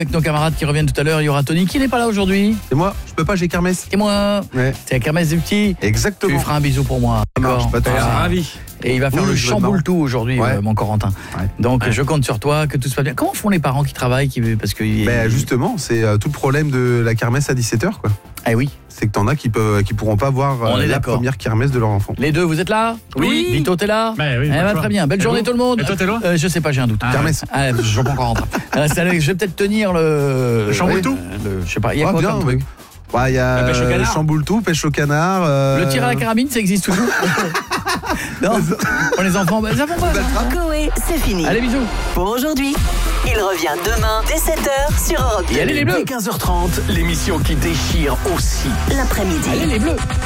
Avec nos camarades qui reviennent tout à l'heure, il y aura Tony qui n'est pas là aujourd'hui. C'est moi, je peux pas, j'ai kermesse. Et moi, Ouais. c'est la kermesse des petits. Exactement. Tu lui feras un bisou pour moi. Ça marche, pas de souci. Ravi. Et il va faire Oui, le je vais être chamboule tout aujourd'hui, Ouais. mon Corentin. Ouais. Donc Ouais. je compte sur toi, que tout se passe bien. Comment font les parents qui travaillent parce que Justement, c'est tout le problème de la kermesse à 17h, quoi. Ah oui. C'est que t'en as qui pourront pas voir On est la d'accord. première kermesse de leur enfant. Les deux, vous êtes là? Oui. Vito, t'es là? Bah oui, Eh pas ben, le choix. très bien. Belle Et journée vous tout le monde. Et toi, t'es loin? Je sais pas, j'ai un doute. Kermesse. Je prends Corentin. Salut, je vais peut-être tenir le chamboule tout. Je sais pas, il y a Ah, quoi bien, comme truc? mec. Ouais, il y La pêche au a canard. chamboule tout, pêche au canard. Le tir à la carabine, ça existe toujours? Non. Pour les enfants, ça va pas. Coé, c'est fini. Allez, bisous. Pour aujourd'hui, il revient demain dès 7h sur Europe 2. Et allez les bleus. Dès 15h30, l'émission qui déchire aussi. L'après-midi. Allez les bleus.